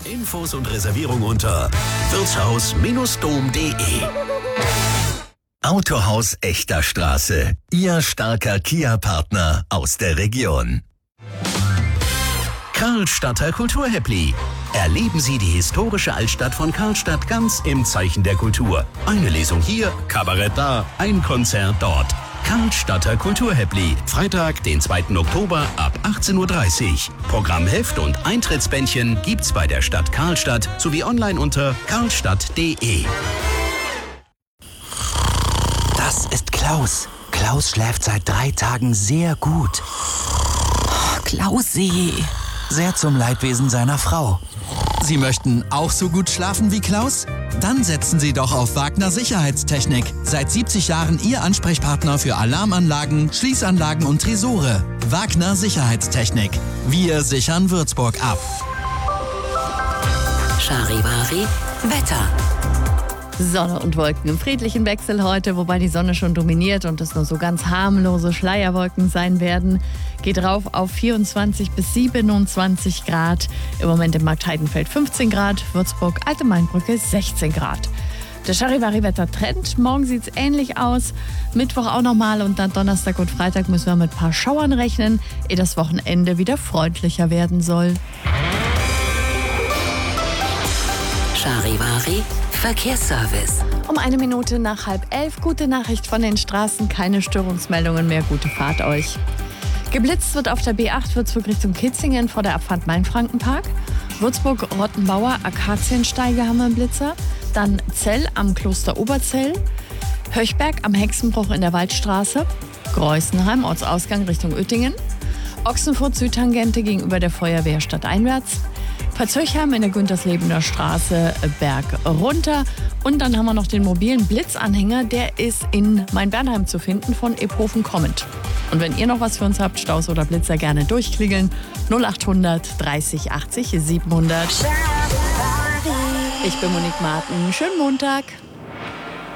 Infos und Reservierung unter wirtshaus-dom.de. Autohaus Echter Straße. Ihr starker Kia-Partner aus der Region. Karlstadter Kulturhäppli. Erleben Sie die historische Altstadt von Karlstadt ganz im Zeichen der Kultur. Eine Lesung hier, Kabarett da, ein Konzert dort. Karlstadter Kulturhäppli. Freitag, den 2. Oktober ab 18:30 Uhr. Programmheft und Eintrittsbändchen gibt's bei der Stadt Karlstadt sowie online unter karlstadt.de. Das ist Klaus. Klaus schläft seit 3 Tagen sehr gut. Klausi. Sehr zum Leidwesen seiner Frau. Sie möchten auch so gut schlafen wie Klaus? Dann setzen Sie doch auf Wagner Sicherheitstechnik. Seit 70 Jahren Ihr Ansprechpartner für Alarmanlagen, Schließanlagen und Tresore. Wagner Sicherheitstechnik. Wir sichern Würzburg ab. Charivari Wetter. Sonne und Wolken im friedlichen Wechsel heute, wobei die Sonne schon dominiert und es nur so ganz harmlose Schleierwolken sein werden. Geht rauf auf 24 bis 27 Grad. Im Moment im Markt Heidenfeld 15 Grad, Würzburg, Alte Mainbrücke 16 Grad. Der Charivari-Wetter-Trend, morgen sieht es ähnlich aus. Mittwoch auch nochmal und dann Donnerstag und Freitag müssen wir mit ein paar Schauern rechnen, ehe das Wochenende wieder freundlicher werden soll. Charivari Verkehrsservice. Um 1 Minute nach 10:30, gute Nachricht von den Straßen, keine Störungsmeldungen mehr, gute Fahrt euch. Geblitzt wird auf der B8 Würzburg Richtung Kitzingen vor der Abfahrt Mainfrankenpark. Würzburg-Rottenbauer, Akaziensteige haben wir einen Blitzer. Dann Zell am Kloster Oberzell. Höchberg am Hexenbruch in der Waldstraße. Greußenheim, Ortsausgang Richtung Uettingen. Ochsenfurt Südtangente gegenüber der Feuerwehr stadteinwärts. Pfalzhöchheim in der Günterslebener Straße Berg runter. Und dann haben wir noch den mobilen Blitzanhänger, der ist in Main-Bernheim zu finden von Ephofen kommend. Und wenn ihr noch was für uns habt, Staus oder Blitzer, gerne durchklingeln. 0800 30 80 700. Ich bin Monique Martin. Schönen Montag.